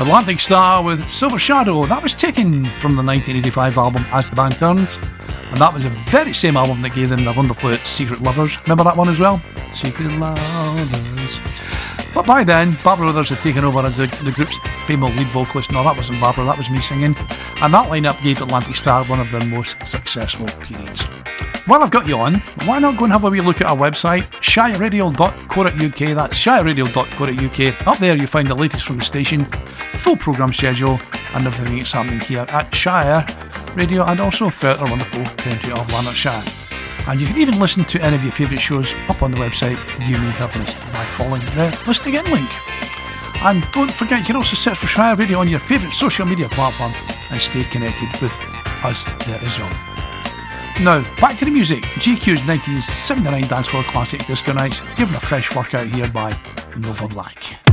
Atlantic Star with Silver Shadow. That was taken from the 1985 album As the Band Turns, and that was the very same album that gave them the wonderful hit Secret Lovers. Remember that one as well? Secret Lovers. But by then, Barbara Withers had taken over as the group's female lead vocalist. No, that wasn't Barbara, that was me singing. And that lineup gave Atlantic Star one of their most successful periods. While I've got you on, why not go and have a wee look at our website, shireradio.co.uk. That's shireradio.co.uk. Up there you'll find the latest from the station, the full programme schedule, and everything that's happening here at Shire Radio, and also further wonderful country of Lanarkshire. And you can even listen to any of your favourite shows up on the website you may have missed by following the Listen Again link. And don't forget, you can also search for Shire Radio on your favourite social media platform and stay connected with us there as well. Now, back to the music. GQ's 1979 dancefloor classic Disco Nights, given a fresh workout here by Nova Black.